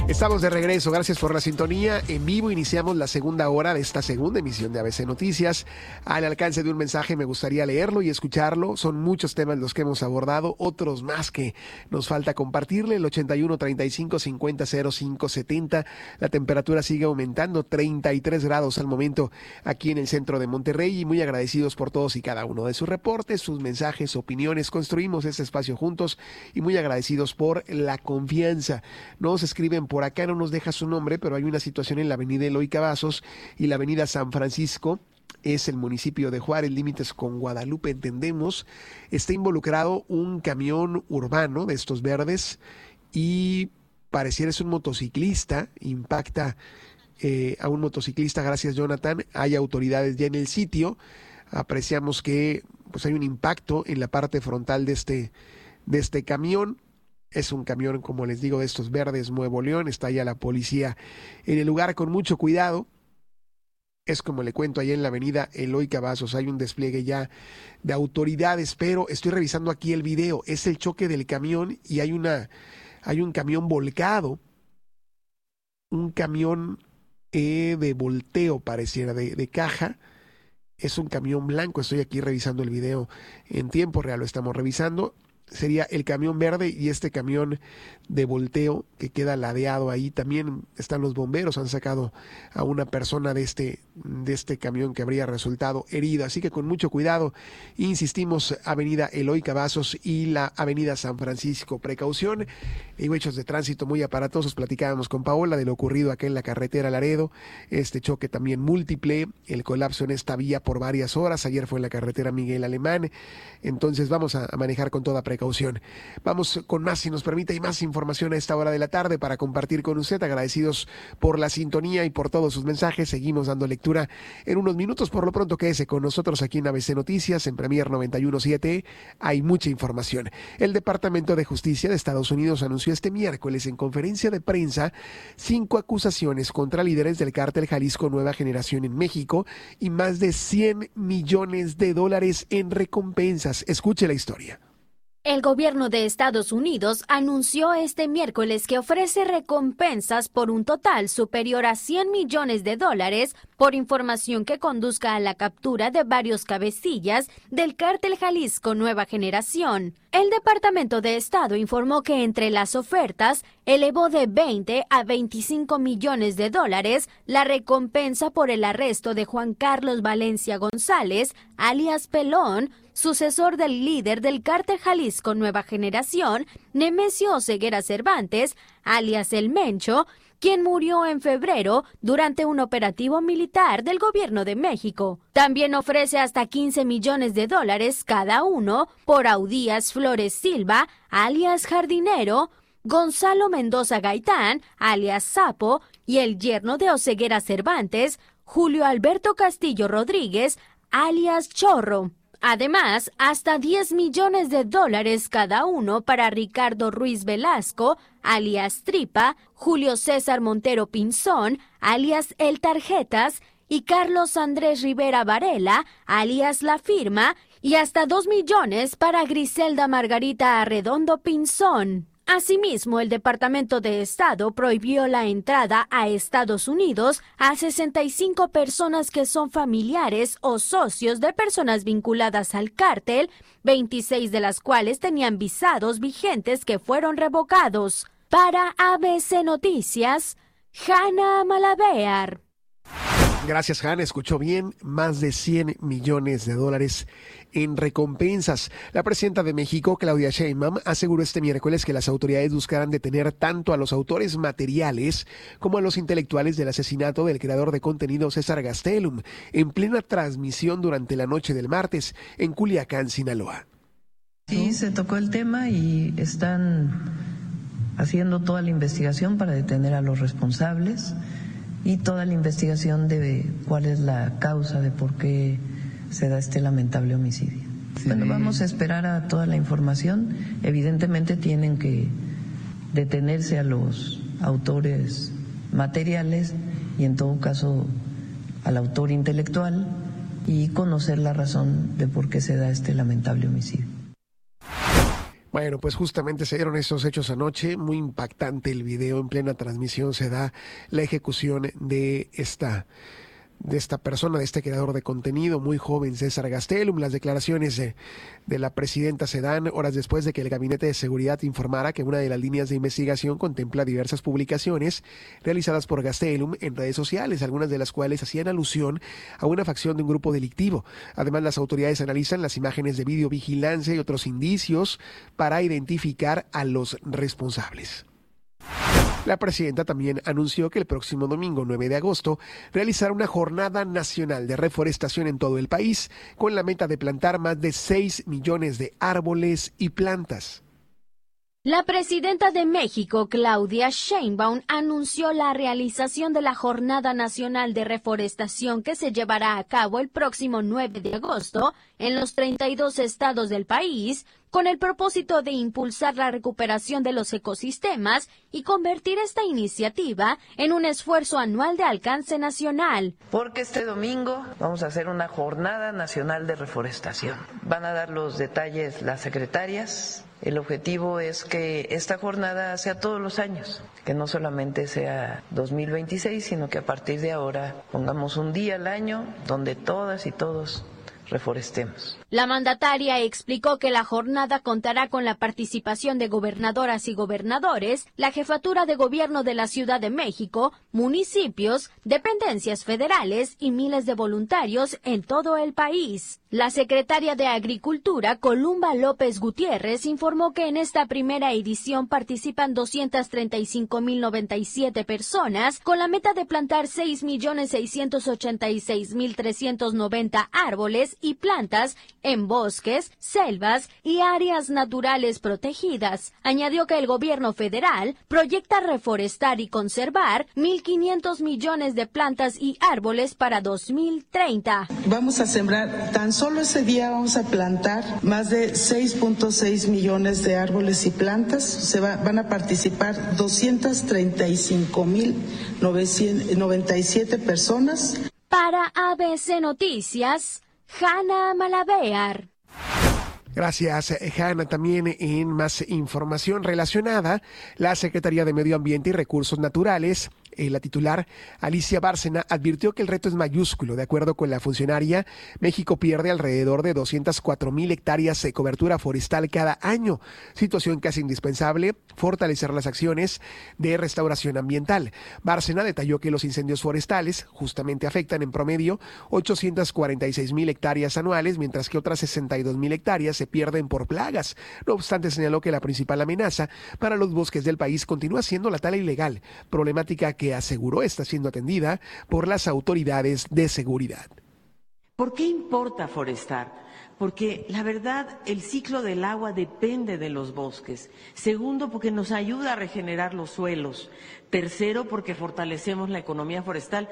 Estamos de regreso, gracias por la sintonía. En vivo iniciamos la segunda hora de esta segunda emisión de ABC Noticias. Al alcance de un mensaje me gustaría leerlo y escucharlo. Son muchos temas los que hemos abordado, otros más que nos falta compartirle. El 81 35 50 05 70. La temperatura sigue aumentando, 33 grados al momento aquí en el centro de Monterrey, y muy agradecidos por todos y cada uno de sus reportes, sus mensajes, opiniones. Construimos este espacio juntos y muy agradecidos por la confianza. Nos escriben por acá, no nos deja su nombre, pero hay una situación en la avenida Eloy Cavazos y la avenida San Francisco. Es el municipio de Juárez, límites con Guadalupe, entendemos. Está involucrado un camión urbano de estos verdes y pareciera es un motociclista, impacta a un motociclista. Gracias, Jonathan. Hay autoridades ya en el sitio. Apreciamos que pues hay un impacto en la parte frontal de este camión. Es un camión, como les digo, de estos verdes, Nuevo León. Está ya la policía en el lugar con mucho cuidado. Es como le cuento, allá en la avenida Eloy Cavazos hay un despliegue ya de autoridades, pero estoy revisando aquí el video. Es el choque del camión y hay un camión volcado, un camión de volteo pareciera, de caja. Es un camión blanco, estoy aquí revisando el video en tiempo real, lo estamos revisando. Sería el camión verde y este camión de volteo que queda ladeado ahí. También están los bomberos, han sacado a una persona de este camión que habría resultado herido. Así que con mucho cuidado, insistimos, avenida Eloy Cavazos y la avenida San Francisco. Precaución, hay hechos de tránsito muy aparatosos. Platicábamos con Paola de lo ocurrido acá en la carretera Laredo, este choque también múltiple, el colapso en esta vía por varias horas. Ayer fue en la carretera Miguel Alemán. Entonces vamos a manejar con toda precaución. Vamos con más, si nos permite, y más información a esta hora de la tarde para compartir con usted. Agradecidos por la sintonía y por todos sus mensajes. Seguimos dando lectura en unos minutos. Por lo pronto, quédese con nosotros aquí en ABC Noticias, en Premier 91.7. Hay mucha información. El Departamento de Justicia de Estados Unidos anunció este miércoles en conferencia de prensa 5 acusaciones contra líderes del cártel Jalisco Nueva Generación en México y más de $100 millones en recompensas. Escuche la historia. El gobierno de Estados Unidos anunció este miércoles que ofrece recompensas por un total superior a $100 millones por información que conduzca a la captura de varios cabecillas del cártel Jalisco Nueva Generación. El Departamento de Estado informó que entre las ofertas elevó de 20 a 25 millones de dólares la recompensa por el arresto de Juan Carlos Valencia González, alias Pelón, sucesor del líder del cártel Jalisco Nueva Generación, Nemesio Oseguera Cervantes, alias El Mencho, quien murió en febrero durante un operativo militar del gobierno de México. También ofrece hasta $15 millones cada uno por Audías Flores Silva, alias Jardinero, Gonzalo Mendoza Gaitán, alias Sapo, y el yerno de Oseguera Cervantes, Julio Alberto Castillo Rodríguez, alias Chorro. Además, hasta $10 millones cada uno para Ricardo Ruiz Velasco, alias Tripa, Julio César Montero Pinzón, alias El Tarjetas, y Carlos Andrés Rivera Varela, alias La Firma, y hasta $2 millones para Griselda Margarita Arredondo Pinzón. Asimismo, el Departamento de Estado prohibió la entrada a Estados Unidos a 65 personas que son familiares o socios de personas vinculadas al cártel, 26 de las cuales tenían visados vigentes que fueron revocados. Para ABC Noticias, Hanna Malabear. Gracias, Hanna. Escuchó bien, más de $100 millones en recompensas. La presidenta de México, Claudia Sheinbaum, aseguró este miércoles que las autoridades buscarán detener tanto a los autores materiales como a los intelectuales del asesinato del creador de contenido César Gastelum, en plena transmisión durante la noche del martes en Culiacán, Sinaloa. Sí, se tocó el tema y están haciendo toda la investigación para detener a los responsables y toda la investigación de cuál es la causa de por qué se da este lamentable homicidio. Sí. Bueno, vamos a esperar a toda la información. Evidentemente tienen que detenerse a los autores materiales y en todo caso al autor intelectual y conocer la razón de por qué se da este lamentable homicidio. Bueno, pues justamente se dieron estos hechos anoche, muy impactante el video, en plena transmisión se da la ejecución de esta persona, de este creador de contenido muy joven, César Gastelum. Las declaraciones de la presidenta se dan horas después de que el Gabinete de Seguridad informara que una de las líneas de investigación contempla diversas publicaciones realizadas por Gastelum en redes sociales, algunas de las cuales hacían alusión a una facción de un grupo delictivo. Además, las autoridades analizan las imágenes de videovigilancia y otros indicios para identificar a los responsables. La presidenta también anunció que el próximo domingo 9 de agosto realizará una jornada nacional de reforestación en todo el país con la meta de plantar más de 6 millones de árboles y plantas. La presidenta de México, Claudia Sheinbaum, anunció la realización de la Jornada Nacional de Reforestación que se llevará a cabo el próximo 9 de agosto en los 32 estados del país, con el propósito de impulsar la recuperación de los ecosistemas y convertir esta iniciativa en un esfuerzo anual de alcance nacional. Porque este domingo vamos a hacer una Jornada Nacional de Reforestación. Van a dar los detalles las secretarias. El objetivo es que esta jornada sea todos los años, que no solamente sea 2026, sino que a partir de ahora pongamos un día al año donde todas y todos reforestemos. La mandataria explicó que la jornada contará con la participación de gobernadoras y gobernadores, la jefatura de gobierno de la Ciudad de México, municipios, dependencias federales y miles de voluntarios en todo el país. La secretaria de Agricultura, Columba López Gutiérrez, informó que en esta primera edición participan 235.097 personas con la meta de plantar 6.686.390 árboles y plantas en bosques, selvas y áreas naturales protegidas. Añadió que el gobierno federal proyecta reforestar y conservar 1.500 millones de plantas y árboles para 2030. Vamos a sembrar, tan solo ese día vamos a plantar más de 6.6 millones de árboles y plantas. Van a participar 235.097 personas. Para ABC Noticias, Hanna Malavéar. Gracias, Hanna. También en más información relacionada, la Secretaría de Medio Ambiente y Recursos Naturales, la titular Alicia Bárcena, advirtió que el reto es mayúsculo. De acuerdo con la funcionaria, México pierde alrededor de 204,000 hectáreas de cobertura forestal cada año, situación que hace indispensable fortalecer las acciones de restauración ambiental. Bárcena detalló que los incendios forestales justamente afectan en promedio 846,000 hectáreas anuales, mientras que otras 62,000 hectáreas se pierden por plagas. No obstante, señaló que la principal amenaza para los bosques del país continúa siendo la tala ilegal, problemática que aseguró está siendo atendida por las autoridades de seguridad. ¿Por qué importa forestar? Porque la verdad, el ciclo del agua depende de los bosques. Segundo, porque nos ayuda a regenerar los suelos. Tercero, porque fortalecemos la economía forestal.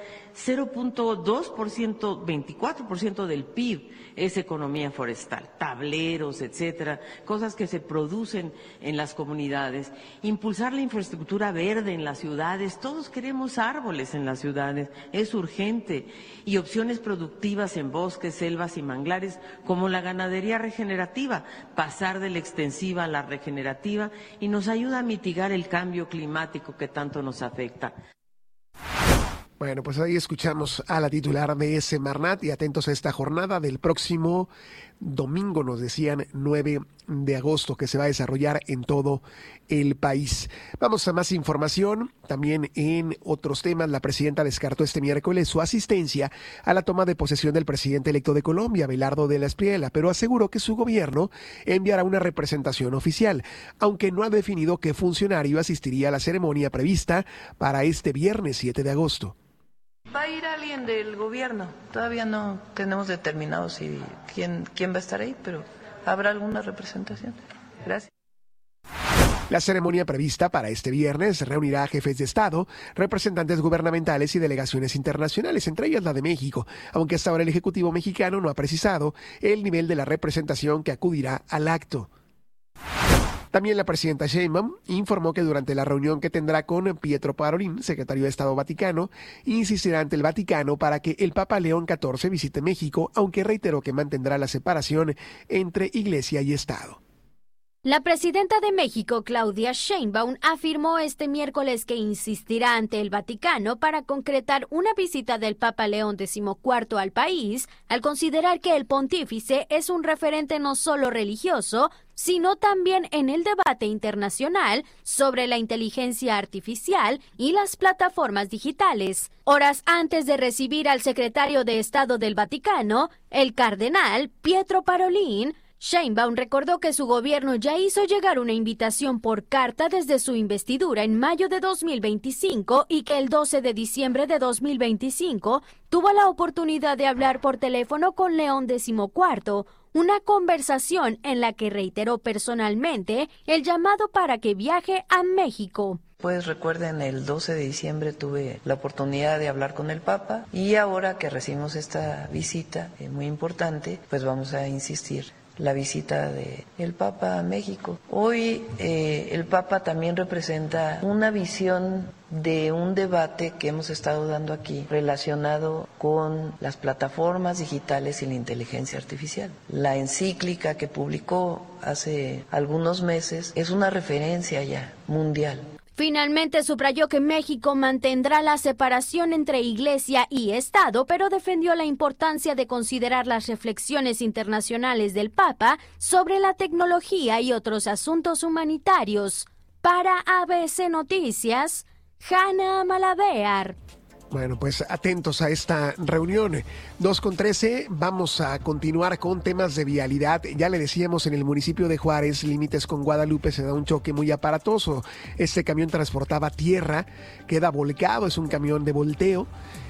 0.2%, 24% del PIB es economía forestal. Tableros, etcétera, cosas que se producen en las comunidades. Impulsar la infraestructura verde en las ciudades. Todos queremos árboles en las ciudades. Es urgente. Y opciones productivas en bosques, selvas y manglares, como la ganadería regenerativa, pasar de la extensiva a la regenerativa, y nos ayuda a mitigar el cambio climático que tanto nos afecta. Bueno, pues ahí escuchamos a la titular de Semarnat y atentos a esta jornada del próximo domingo, nos decían 9 de agosto, que se va a desarrollar en todo el país. Vamos a más información. También en otros temas, la presidenta descartó este miércoles su asistencia a la toma de posesión del presidente electo de Colombia, Abelardo de la Espriella, pero aseguró que su gobierno enviará una representación oficial, aunque no ha definido qué funcionario asistiría a la ceremonia prevista para este viernes 7 de agosto. Va a ir alguien del gobierno, todavía no tenemos determinado quién va a estar ahí, pero habrá alguna representación. Gracias. La ceremonia prevista para este viernes reunirá a jefes de Estado, representantes gubernamentales y delegaciones internacionales, entre ellas la de México, aunque hasta ahora el Ejecutivo mexicano no ha precisado el nivel de la representación que acudirá al acto. También la presidenta Sheinbaum informó que durante la reunión que tendrá con Pietro Parolin, secretario de Estado Vaticano, insistirá ante el Vaticano para que el Papa León XIV visite México, aunque reiteró que mantendrá la separación entre Iglesia y Estado. La presidenta de México, Claudia Sheinbaum, afirmó este miércoles que insistirá ante el Vaticano para concretar una visita del Papa León XIV al país, al considerar que el pontífice es un referente no solo religioso, sino también en el debate internacional sobre la inteligencia artificial y las plataformas digitales. Horas antes de recibir al secretario de Estado del Vaticano, el cardenal Pietro Parolin, Sheinbaum recordó que su gobierno ya hizo llegar una invitación por carta desde su investidura en mayo de 2025 y que el 12 de diciembre de 2025 tuvo la oportunidad de hablar por teléfono con León XIV, una conversación en la que reiteró personalmente el llamado para que viaje a México. Pues recuerden, el 12 de diciembre tuve la oportunidad de hablar con el Papa y ahora que recibimos esta visita muy importante, pues vamos a insistir la visita del Papa a México. Hoy el Papa también representa una visión de un debate que hemos estado dando aquí relacionado con las plataformas digitales y la inteligencia artificial. La encíclica que publicó hace algunos meses es una referencia ya mundial. Finalmente subrayó que México mantendrá la separación entre Iglesia y Estado, pero defendió la importancia de considerar las reflexiones internacionales del Papa sobre la tecnología y otros asuntos humanitarios. Para ABC Noticias, Hanna Malavear. Bueno, pues atentos a esta reunión. 2:13, vamos a continuar con temas de vialidad. Ya le decíamos, en el municipio de Juárez, límites con Guadalupe, se da un choque muy aparatoso. Este camión transportaba tierra, queda volcado, es un camión de volteo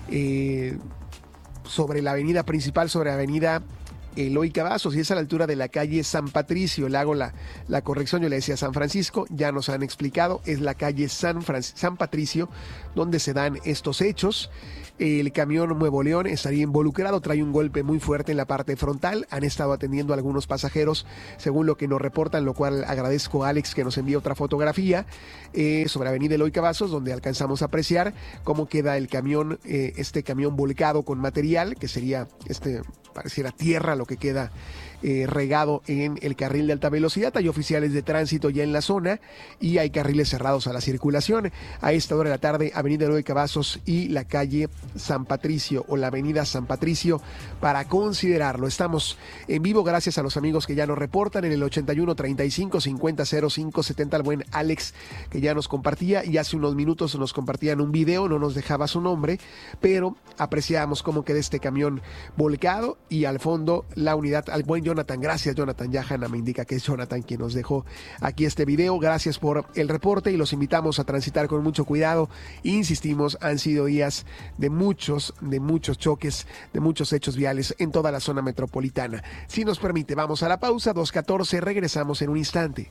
sobre la avenida principal, sobre la avenida Eloy Cavazos, y es a la altura de la calle San Patricio. Le hago la corrección, yo le decía San Francisco, ya nos han explicado, es la calle San Patricio donde se dan estos hechos. El camión Nuevo León estaría involucrado, trae un golpe muy fuerte en la parte frontal. Han estado atendiendo a algunos pasajeros, según lo que nos reportan, lo cual agradezco a Alex que nos envía otra fotografía sobre avenida Eloy Cavazos, donde alcanzamos a apreciar cómo queda el camión, este camión volcado con material, que sería pareciera tierra lo que queda regado en el carril de alta velocidad. Hay oficiales de tránsito ya en la zona y hay carriles cerrados a la circulación. A esta hora de la tarde, avenida Eloy Cavazos y la calle San Patricio o la avenida San Patricio, para considerarlo. Estamos en vivo gracias a los amigos que ya nos reportan en el 81 35 50 05 70, al buen Alex que ya nos compartía, y hace unos minutos nos compartían un video, no nos dejaba su nombre, pero apreciamos cómo queda este camión volcado y al fondo la unidad, al buen Jonathan. Gracias, Jonathan. Ya Hanna me indica que es Jonathan quien nos dejó aquí este video. Gracias por el reporte y los invitamos a transitar con mucho cuidado. Insistimos, han sido días de muchos choques, de muchos hechos viales en toda la zona metropolitana. Si nos permite, vamos a la pausa. 2:14, regresamos en un instante.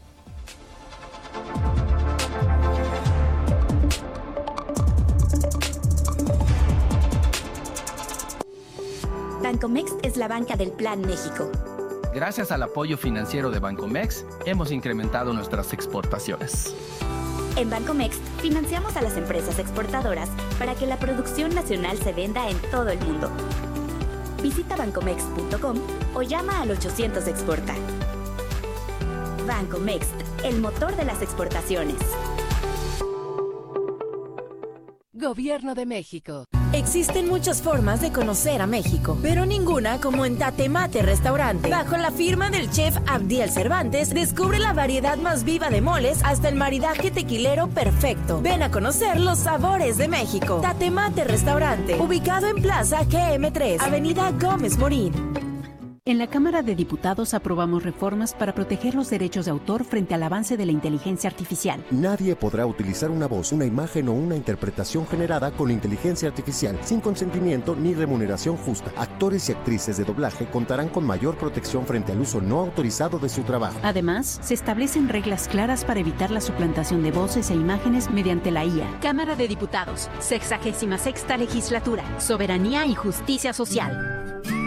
Bancomext es la banca del Plan México. Gracias al apoyo financiero de Bancomext, hemos incrementado nuestras exportaciones. En Bancomext financiamos a las empresas exportadoras para que la producción nacional se venda en todo el mundo. Visita bancomext.com o llama al 800 Exporta. Bancomext, el motor de las exportaciones. Gobierno de México. Existen muchas formas de conocer a México, pero ninguna como en Tatemate Restaurante. Bajo la firma del chef Abdiel Cervantes, descubre la variedad más viva de moles hasta el maridaje tequilero perfecto. Ven a conocer los sabores de México. Tatemate Restaurante, ubicado en Plaza GM3, Avenida Gómez Morín. En la Cámara de Diputados aprobamos reformas para proteger los derechos de autor frente al avance de la inteligencia artificial. Nadie podrá utilizar una voz, una imagen o una interpretación generada con inteligencia artificial sin consentimiento ni remuneración justa. Actores y actrices de doblaje contarán con mayor protección frente al uso no autorizado de su trabajo. Además, se establecen reglas claras para evitar la suplantación de voces e imágenes mediante la IA. Cámara de Diputados, 66ª Legislatura, Soberanía y Justicia Social.